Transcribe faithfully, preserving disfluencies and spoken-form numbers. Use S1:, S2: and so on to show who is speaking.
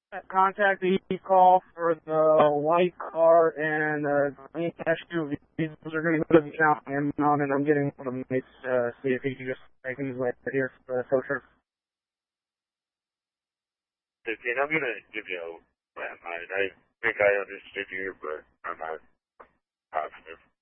S1: contact the call for the white car and uh, green S U V. Those are going to go to the account and on, and I'm getting one of them. Mates, uh, see if he can just make his way here for the tow truck.
S2: fifteen, I'm going to give you a landline. I think I understood you, but I'm not positive.